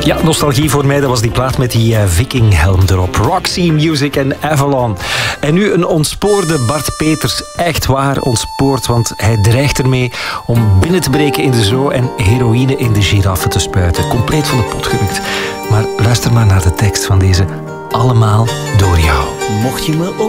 Ja, nostalgie voor mij, dat was die plaat met die vikinghelm erop. Roxy Music en Avalon. En nu een ontspoorde Bart Peters. Echt waar ontspoord, want hij dreigt ermee om binnen te breken in de zoo en heroïne in de giraffe te spuiten. Compleet van de pot gerukt. Maar luister maar naar de tekst van deze Allemaal door jou. Mocht je me op